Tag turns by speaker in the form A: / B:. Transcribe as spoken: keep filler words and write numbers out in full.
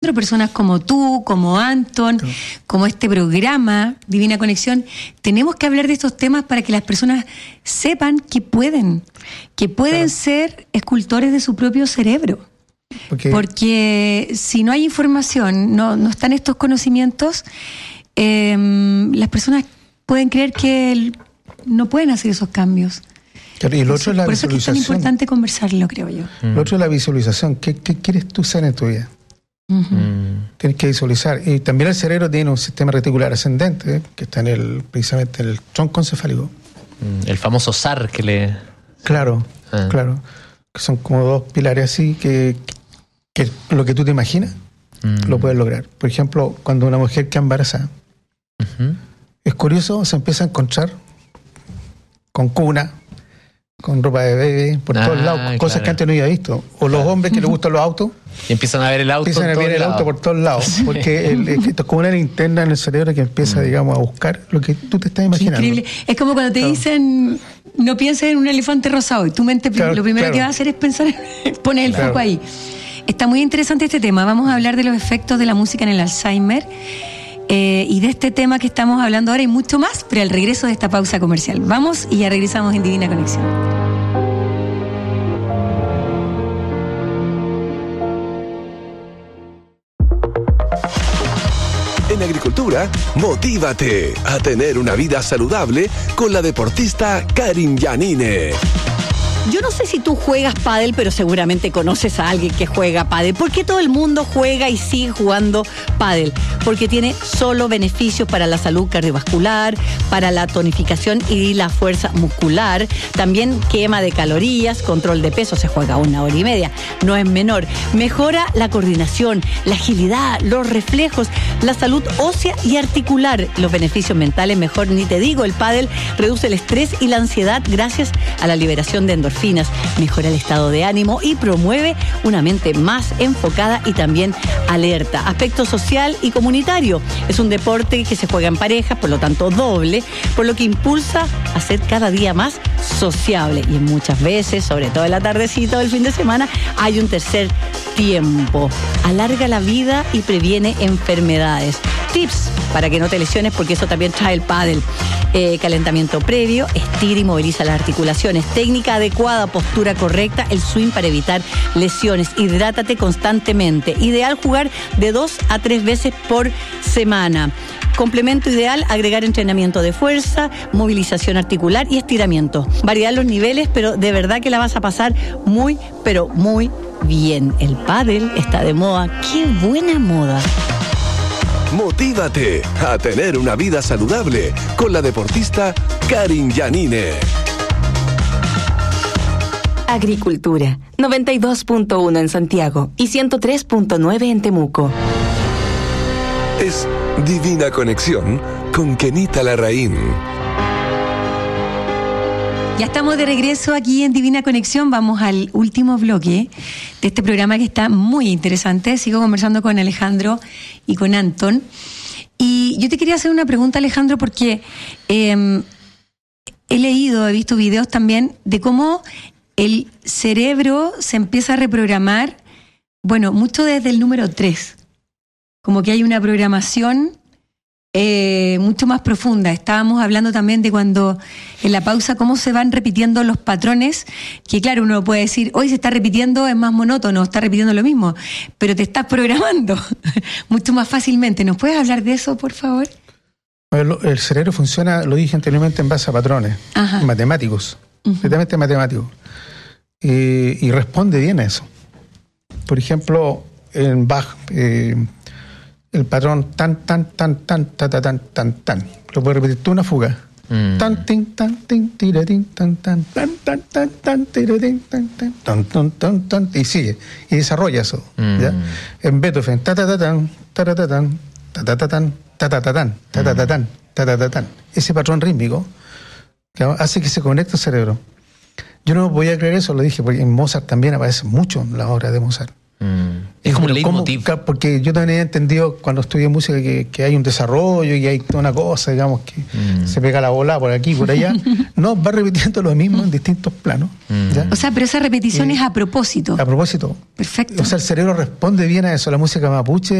A: nosotros, personas como tú, como Anton, sí. como este programa, Divina Conexión, tenemos que hablar de estos temas para que las personas sepan que pueden, que pueden claro. ser escultores de su propio cerebro. Okay. Porque si no hay información, no, no están estos conocimientos, eh, las personas pueden creer que el, no pueden hacer esos cambios.
B: Claro, y lo otro es la
A: Por eso es que es tan importante conversarlo, creo yo.
B: Mm. Lo otro es la visualización. ¿Qué, qué quieres tú ser en tu vida? Uh-huh. Mm. Tienes que visualizar. Y también el cerebro tiene un sistema reticular ascendente, ¿eh? que está en el precisamente en el tronco encefálico.
C: Mm. El famoso S A R que le...
B: Claro, ah. claro. Que son como dos pilares así que... que lo que tú te imaginas mm. lo puedes lograr. Por ejemplo, cuando una mujer queda embarazada, uh-huh. es curioso, se empieza a encontrar con cuna, con ropa de bebé, por ah, todos lados, claro. cosas que antes no había visto. O claro. los hombres que les gustan los autos,
C: y empiezan a ver el auto
B: empiezan a ver el auto por todos lados, sí. porque el, el, esto es como una linterna en el cerebro que empieza, mm. digamos, a buscar lo que tú te estás imaginando. Increíble.
A: Es como cuando te claro. dicen, no pienses en un elefante rosado, y tu mente claro, lo primero claro. que va a hacer es pensar, poner el claro. foco ahí. Está muy interesante este tema. Vamos a hablar de los efectos de la música en el Alzheimer eh, y de este tema que estamos hablando ahora y mucho más, pero al regreso de esta pausa comercial. Vamos y ya regresamos en Divina Conexión.
D: En agricultura, motívate a tener una vida saludable con la deportista Karin Janine.
E: Yo no sé si tú juegas pádel, pero seguramente conoces a alguien que juega pádel. ¿Por qué todo el mundo juega y sigue jugando pádel? Porque tiene solo beneficios para la salud cardiovascular, para la tonificación y la fuerza muscular. También quema de calorías, control de peso, se juega una hora y media, no es menor. Mejora la coordinación, la agilidad, los reflejos, la salud ósea y articular. Los beneficios mentales, mejor ni te digo. El pádel reduce el estrés y la ansiedad gracias a la liberación de endorfinas. Mejora el estado de ánimo y promueve una mente más enfocada y también alerta. Aspecto social y comunitario. Es un deporte que se juega en pareja, por lo tanto doble, por lo que impulsa a ser cada día más sociable. Y muchas veces, sobre todo en la tardecita o el fin de semana, hay un tercer tiempo. Alarga la vida y previene enfermedades. Tips para que no te lesiones, porque eso también trae el pádel. Eh, calentamiento previo, estira y moviliza las articulaciones, técnica adecuada, postura correcta, el swing para evitar lesiones, hidrátate constantemente, ideal jugar de dos a tres veces por semana. Complemento ideal, agregar entrenamiento de fuerza, movilización articular y estiramiento. Variar los niveles, pero de verdad que la vas a pasar muy, pero muy bien. El pádel está de moda. ¡Qué buena moda!
D: Motívate a tener una vida saludable con la deportista Karin Janine.
F: Agricultura, noventa y dos punto uno en Santiago y ciento tres punto nueve en Temuco.
D: Es Divina Conexión con Kenita Larraín.
A: Ya estamos de regreso aquí en Divina Conexión. Vamos al último bloque de este programa que está muy interesante. Sigo conversando con Alejandro y con Anton. Y yo te quería hacer una pregunta, Alejandro, porque eh, he leído, he visto videos también de cómo el cerebro se empieza a reprogramar, bueno, mucho desde el número tres. Como que hay una programación Eh, mucho más profunda. Estábamos hablando también de cuando en la pausa cómo se van repitiendo los patrones, que claro, uno puede decir, hoy se está repitiendo, es más monótono, está repitiendo lo mismo, pero te estás programando mucho más fácilmente. ¿Nos puedes hablar de eso, por favor?
B: El cerebro funciona, lo dije anteriormente, en base a patrones Ajá. matemáticos, uh-huh. completamente matemáticos, eh, y responde bien a eso. Por ejemplo, en Bach, eh, el patrón tan, tan, tan, tan, tan, tan, tan, tan. Lo puedes repetir tú, una fuga. Mm. Tan, tin, tan, tin, tiratín, tan, tan, tan, tan, tan, tan, tiratín, tan, tan, tan, tan, tan, tan, y sigue. Y desarrolla eso. Mm. ¿Ya? En Beethoven, ta, ta, ta, tan, ta, ta, ta, tan, ta, ta, ta, tan, ta, ta, ta, tan, ta, ta, ta, tan, ta, ta, ta, tan. Ese patrón rítmico que hace que se conecte el cerebro. Yo no voy a creer eso, lo dije, porque en Mozart también aparece mucho en la obra de Mozart.
C: Mm. Es como un leitmotiv.
B: Porque yo también he entendido cuando estudié música que, que hay un desarrollo y hay toda una cosa, digamos, que mm. se pega la bola por aquí, por allá. No, va repitiendo lo mismo en distintos planos.
A: Mm. ¿Ya? O sea, pero esa repetición y, es a propósito.
B: A propósito.
A: Perfecto.
B: O sea, el cerebro responde bien a eso. La música mapuche